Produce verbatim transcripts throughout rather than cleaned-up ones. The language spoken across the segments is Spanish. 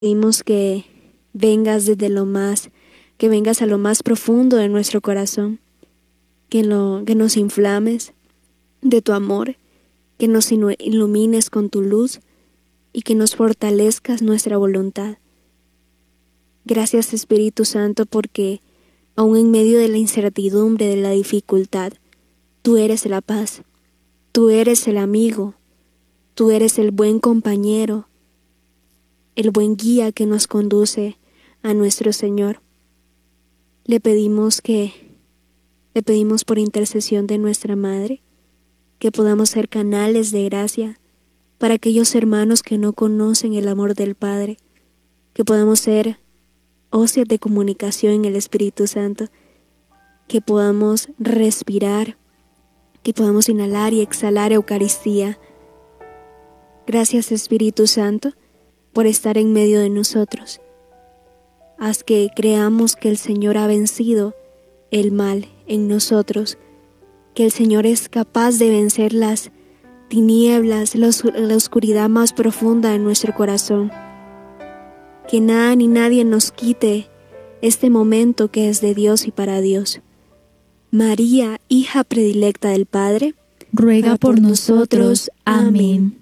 Pedimos que vengas desde lo más, que vengas a lo más profundo de nuestro corazón, que, lo, que nos inflames de tu amor, que nos ilumines con tu luz y que nos fortalezcas nuestra voluntad. Gracias, Espíritu Santo, porque aún en medio de la incertidumbre, de la dificultad, tú eres la paz, tú eres el amigo, tú eres el buen compañero, el buen guía que nos conduce a nuestro Señor. Le pedimos que, le pedimos por intercesión de nuestra Madre, que podamos ser canales de gracia para aquellos hermanos que no conocen el amor del Padre, que podamos ser hostias de comunicación en el Espíritu Santo, que podamos respirar, que podamos inhalar y exhalar Eucaristía. Gracias, Espíritu Santo, por estar en medio de nosotros. Haz que creamos que el Señor ha vencido el mal en nosotros, que el Señor es capaz de vencer las tinieblas, la oscuridad más profunda de nuestro corazón. Que nada ni nadie nos quite este momento que es de Dios y para Dios. María, hija predilecta del Padre, ruega por, por nosotros. Amén.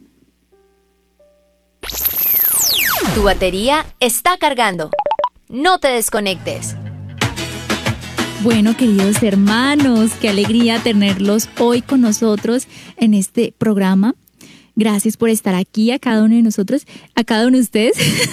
Tu batería está cargando. No te desconectes. Bueno, queridos hermanos, qué alegría tenerlos hoy con nosotros en este programa. Gracias por estar aquí, a cada uno de nosotros, a cada uno de ustedes.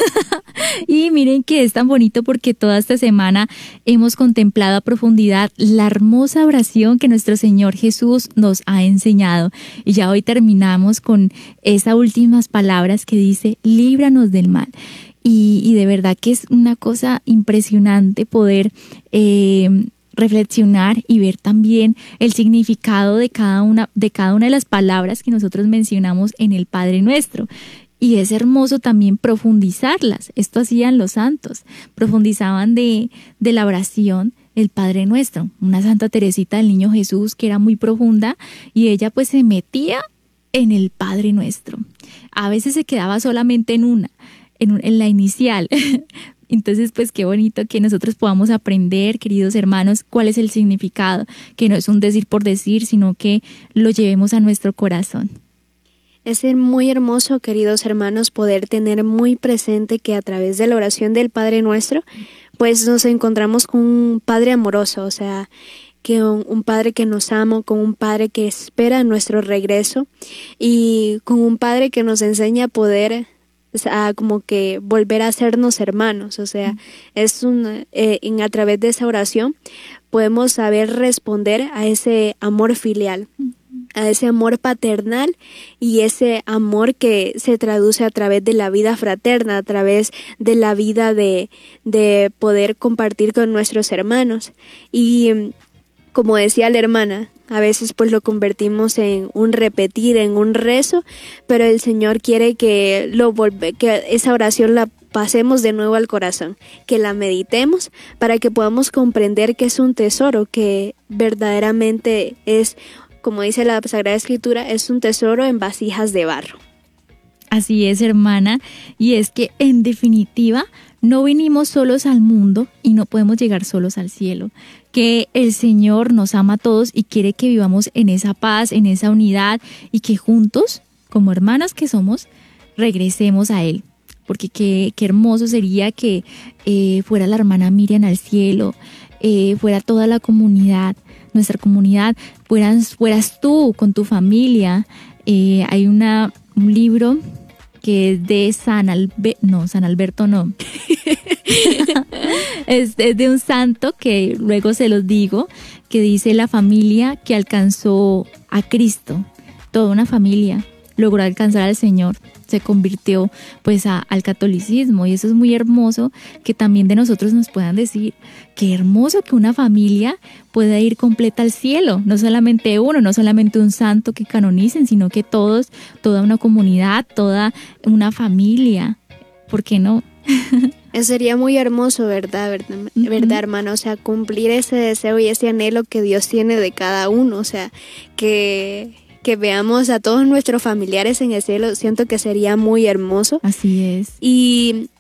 Y miren que es tan bonito porque toda esta semana hemos contemplado a profundidad la hermosa oración que nuestro Señor Jesús nos ha enseñado. Y ya hoy terminamos con esas últimas palabras que dice, líbranos del mal. Y, y de verdad que es una cosa impresionante poder eh, reflexionar y ver también el significado de cada una, de cada una de las palabras que nosotros mencionamos en el Padre Nuestro. Y es hermoso también profundizarlas. Esto hacían los santos, profundizaban de, de la oración el Padre Nuestro. Una Santa Teresita del Niño Jesús que era muy profunda y ella pues se metía en el Padre Nuestro. A veces se quedaba solamente en una, en, en la inicial. Entonces, pues qué bonito que nosotros podamos aprender, queridos hermanos, cuál es el significado, que no es un decir por decir, sino que lo llevemos a nuestro corazón. Es muy hermoso, queridos hermanos, poder tener muy presente que a través de la oración del Padre Nuestro, pues nos encontramos con un Padre amoroso, o sea, que un, un Padre que nos ama, con un Padre que espera nuestro regreso y con un Padre que nos enseña a poder a como que volver a hacernos hermanos, o sea, es un eh, en, a través de esa oración podemos saber responder a ese amor filial, a ese amor paternal y ese amor que se traduce a través de la vida fraterna, a través de la vida de, de poder compartir con nuestros hermanos. Y como decía la hermana, a veces pues lo convertimos en un repetir, en un rezo, pero el Señor quiere que, lo volve, que esa oración la pasemos de nuevo al corazón, que la meditemos para que podamos comprender que es un tesoro, que verdaderamente es, como dice la Sagrada Escritura, es un tesoro en vasijas de barro. Así es, hermana, y es que en definitiva no vinimos solos al mundo y no podemos llegar solos al cielo, que el Señor nos ama a todos y quiere que vivamos en esa paz, en esa unidad y que juntos, como hermanas que somos, regresemos a Él. Porque qué, qué hermoso sería que eh, fuera la hermana Miriam al cielo, eh, fuera toda la comunidad, nuestra comunidad, fueras, fueras tú con tu familia. Eh, hay una, un libro que es de San Alberto, no, San Alberto no, es, es de un santo que luego se los digo, que dice la familia que alcanzó a Cristo, toda una familia logró alcanzar al Señor, se convirtió pues a, al catolicismo y eso es muy hermoso que también de nosotros nos puedan decir qué hermoso que una familia pueda ir completa al cielo, no solamente uno, no solamente un santo que canonicen, sino que todos, toda una comunidad, toda una familia, ¿por qué no? Sería muy hermoso, ¿verdad? ¿Verdad, uh-huh. ¿verdad, hermano? O sea, cumplir ese deseo y ese anhelo que Dios tiene de cada uno, o sea, que... que veamos a todos nuestros familiares en el cielo, siento que sería muy hermoso. Así es. Y